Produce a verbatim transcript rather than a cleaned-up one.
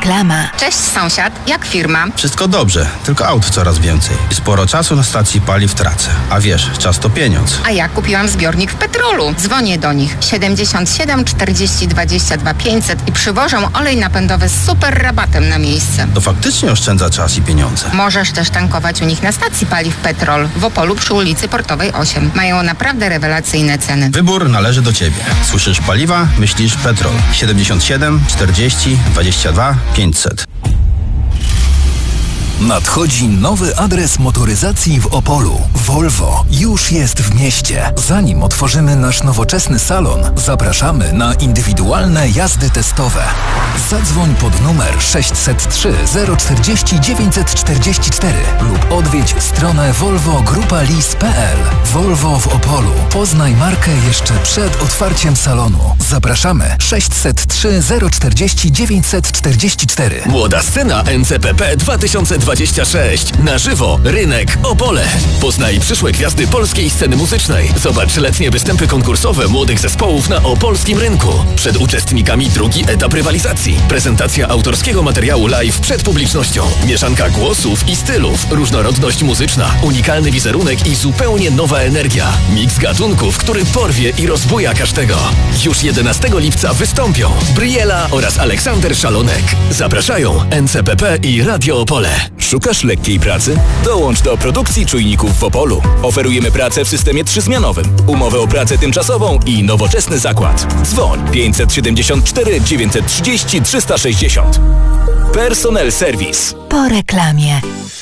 Reklama. Cześć sąsiad, jak firma? Wszystko dobrze, tylko aut coraz więcej. I sporo czasu na stacji paliw tracę. A wiesz, czas to pieniądz. A ja kupiłam zbiornik w Petrolu. Dzwonię do nich siedemdziesiąt siedem czterdzieści dwadzieścia dwa pięćset i przywożą olej napędowy z super rabatem na miejsce. To faktycznie oszczędza czas i pieniądze. Możesz też tankować u nich na stacji paliw Petrol w Opolu przy ulicy Portowej osiem. Mają naprawdę rewelacyjne ceny. Wybór należy do Ciebie. Słyszysz paliwa, myślisz Petrol. siedemdziesiąt siedem czterdzieści dwadzieścia dwa pięćset. Nadchodzi nowy adres motoryzacji w Opolu. Volvo już jest w mieście. Zanim otworzymy nasz nowoczesny salon, zapraszamy na indywidualne jazdy testowe. Zadzwoń pod numer sześćset trzy zero czterdzieści dziewięćset czterdzieści cztery lub odwiedź stronę volvo grupa lease kropka p l. Volvo w Opolu. Poznaj markę jeszcze przed otwarciem salonu. Zapraszamy sześćset trzy zero czterdzieści dziewięćset czterdzieści cztery. Młoda scena N C P P dwa tysiące dwadzieścia sześć. Na żywo Rynek Opole. Poznaj przyszłe gwiazdy polskiej sceny muzycznej. Zobacz letnie występy konkursowe młodych zespołów na opolskim rynku. Przed uczestnikami drugi etap rywalizacji. Prezentacja autorskiego materiału live przed publicznością. Mieszanka głosów i stylów. Różnorodność muzyczna. Unikalny wizerunek i zupełnie nowa energia. Miks gatunków, który porwie i rozbuja każdego. Już jedenastego lipca wystąpią Briela oraz Aleksander Szalonek. Zapraszają N C P P i Radio Opole. Szukasz lekkiej pracy? Dołącz do produkcji czujników w Opolu. Oferujemy pracę w systemie trzyzmianowym, umowę o pracę tymczasową i nowoczesny zakład. Dzwoń pięćset siedemdziesiąt cztery dziewięćset trzydzieści trzysta sześćdziesiąt. Personel Service. Po reklamie.